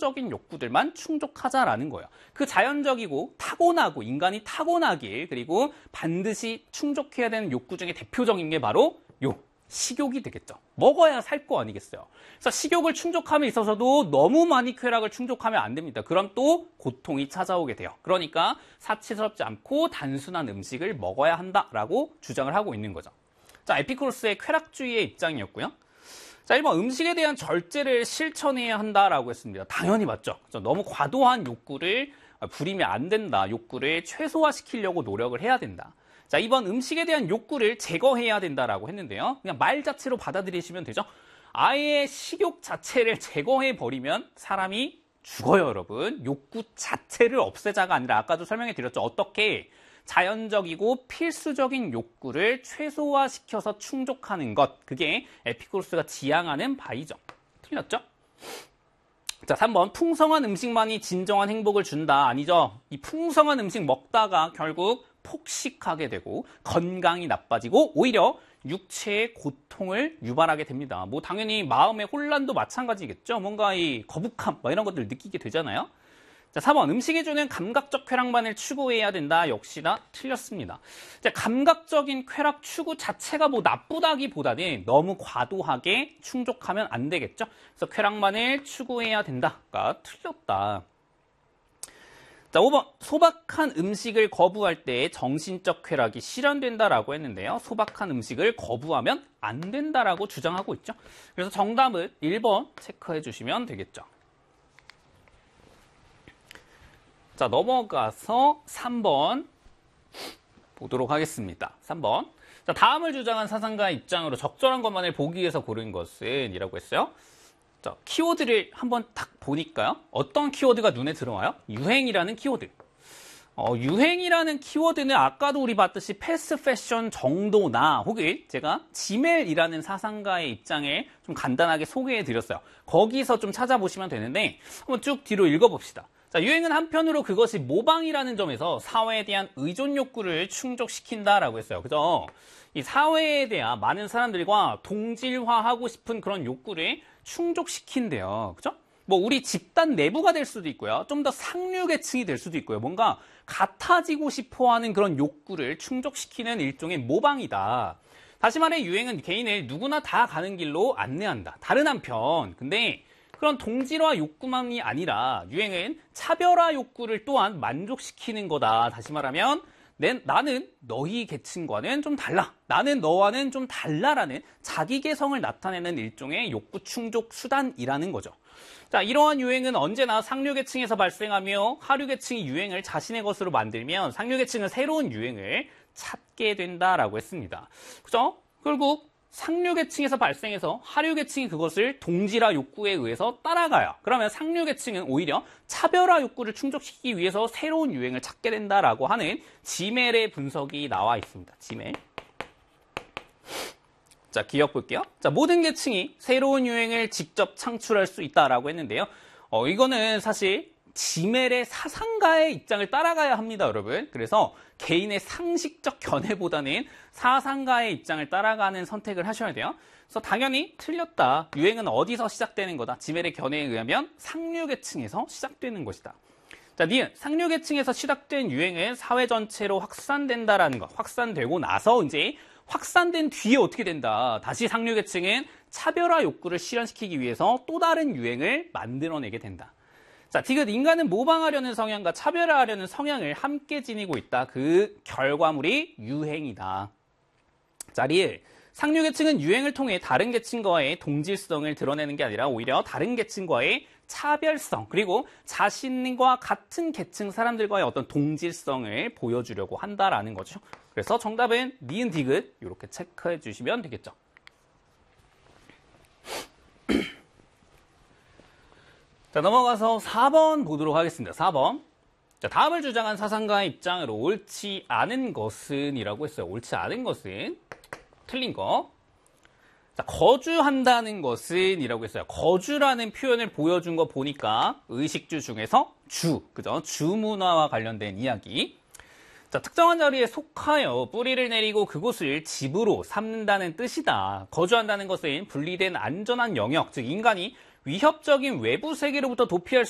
필수적인 욕구들만 충족하자라는 거예요. 그 자연적이고 타고나고 인간이 타고나길 그리고 반드시 충족해야 되는 욕구 중에 대표적인 게 바로 식욕이 되겠죠. 먹어야 살 거 아니겠어요. 그래서 식욕을 충족함에 있어서도 너무 많이 쾌락을 충족하면 안 됩니다. 그럼 또 고통이 찾아오게 돼요. 그러니까 사치스럽지 않고 단순한 음식을 먹어야 한다라고 주장을 하고 있는 거죠. 자, 에피쿠로스의 쾌락주의의 입장이었고요. 자, 1번 음식에 대한 절제를 실천해야 한다라고 했습니다. 당연히 맞죠. 너무 과도한 욕구를 부리면 안 된다. 욕구를 최소화시키려고 노력을 해야 된다. 자, 2번 음식에 대한 욕구를 제거해야 된다라고 했는데요. 그냥 말 자체로 받아들이시면 되죠. 아예 식욕 자체를 제거해버리면 사람이 죽어요, 여러분. 욕구 자체를 없애자가 아니라 아까도 설명해 드렸죠. 어떻게 자연적이고 필수적인 욕구를 최소화시켜서 충족하는 것. 그게 에피쿠로스가 지향하는 바이죠. 틀렸죠? 자, 3번 풍성한 음식만이 진정한 행복을 준다. 아니죠. 이 풍성한 음식 먹다가 결국 폭식하게 되고 건강이 나빠지고 오히려 육체의 고통을 유발하게 됩니다. 뭐 당연히 마음의 혼란도 마찬가지겠죠. 뭔가 이 거북함 이런 것들 느끼게 되잖아요. 자, 4번 음식이 주는 감각적 쾌락만을 추구해야 된다. 역시나 틀렸습니다. 자, 감각적인 쾌락 추구 자체가 뭐 나쁘다기보다는 너무 과도하게 충족하면 안 되겠죠. 그래서 쾌락만을 추구해야 된다가 틀렸다. 자, 5번 소박한 음식을 거부할 때 정신적 쾌락이 실현된다라고 했는데요. 소박한 음식을 거부하면 안 된다라고 주장하고 있죠. 그래서 정답은 1번 체크해 주시면 되겠죠. 자, 넘어가서 3번 보도록 하겠습니다. 3번. 자, 다음을 주장한 사상가의 입장으로 적절한 것만을 보기 위해서 고른 것은 이라고 했어요. 자, 키워드를 한번 딱 보니까요. 어떤 키워드가 눈에 들어와요? 유행이라는 키워드. 유행이라는 키워드는 아까도 우리 봤듯이 패스트 패션 정도나 혹은 제가 지멜이라는 사상가의 입장을 좀 간단하게 소개해 드렸어요. 거기서 좀 찾아보시면 되는데 한번 쭉 뒤로 읽어봅시다. 자, 유행은 한편으로 그것이 모방이라는 점에서 사회에 대한 의존 욕구를 충족시킨다라고 했어요. 그죠? 이 사회에 대한 많은 사람들과 동질화하고 싶은 그런 욕구를 충족시킨대요. 그죠? 뭐 우리 집단 내부가 될 수도 있고요. 좀 더 상류계층이 될 수도 있고요. 뭔가 같아지고 싶어하는 그런 욕구를 충족시키는 일종의 모방이다. 다시 말해 유행은 개인을 누구나 다 가는 길로 안내한다. 다른 한편 근데 그런 동질화 욕구만이 아니라 유행은 차별화 욕구를 또한 만족시키는 거다. 다시 말하면 나는 너희 계층과는 좀 달라. 나는 너와는 좀 달라라는 자기 개성을 나타내는 일종의 욕구 충족 수단이라는 거죠. 자, 이러한 유행은 언제나 상류계층에서 발생하며 하류계층이 유행을 자신의 것으로 만들면 상류계층은 새로운 유행을 찾게 된다라고 했습니다. 그죠? 결국 상류계층에서 발생해서 하류계층이 그것을 동질화 욕구에 의해서 따라가요. 그러면 상류계층은 오히려 차별화 욕구를 충족시키기 위해서 새로운 유행을 찾게 된다라고 하는 지멜의 분석이 나와 있습니다. 지멜. 자, 기억 볼게요. 자, 모든 계층이 새로운 유행을 직접 창출할 수 있다라고 했는데요. 이거는 사실 지멜의 사상가의 입장을 따라가야 합니다, 여러분. 그래서 개인의 상식적 견해보다는 사상가의 입장을 따라가는 선택을 하셔야 돼요. 그래서 당연히 틀렸다. 유행은 어디서 시작되는 거다. 지멜의 견해에 의하면 상류계층에서 시작되는 것이다. 자, 니은 상류계층에서 시작된 유행은 사회 전체로 확산된다라는 것. 확산되고 나서 이제 확산된 뒤에 어떻게 된다. 다시 상류계층은 차별화 욕구를 실현시키기 위해서 또 다른 유행을 만들어내게 된다. 자, 디귿 인간은 모방하려는 성향과 차별화하려는 성향을 함께 지니고 있다. 그 결과물이 유행이다. 자, 리을 상류계층은 유행을 통해 다른 계층과의 동질성을 드러내는 게 아니라 오히려 다른 계층과의 차별성 그리고 자신과 같은 계층 사람들과의 어떤 동질성을 보여주려고 한다라는 거죠. 그래서 정답은 니은 디귿 이렇게 체크해 주시면 되겠죠. 자, 넘어가서 4번 보도록 하겠습니다. 4번. 자, 다음을 주장한 사상가의 입장으로 옳지 않은 것은 이라고 했어요. 옳지 않은 것은 틀린 거. 자, 거주한다는 것은 이라고 했어요. 거주라는 표현을 보여준 거 보니까 의식주 중에서 그죠? 주문화와 관련된 이야기. 자, 특정한 자리에 속하여 뿌리를 내리고 그곳을 집으로 삼는다는 뜻이다. 거주한다는 것은 분리된 안전한 영역, 즉 인간이 위협적인 외부 세계로부터 도피할